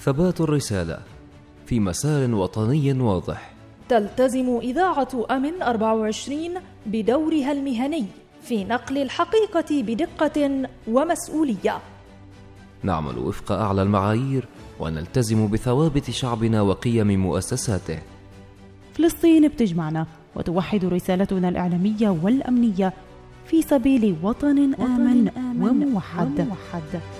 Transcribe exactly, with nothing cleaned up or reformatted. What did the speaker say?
ثبات الرسالة في مسار وطني واضح. تلتزم إذاعة أمن أربعة وعشرين بدورها المهني في نقل الحقيقة بدقة ومسؤولية. نعمل وفق أعلى المعايير ونلتزم بثوابت شعبنا وقيم مؤسساته. فلسطين بتجمعنا وتوحد رسالتنا الإعلامية والأمنية في سبيل وطن آمن, وطن آمن وموحد, وموحد.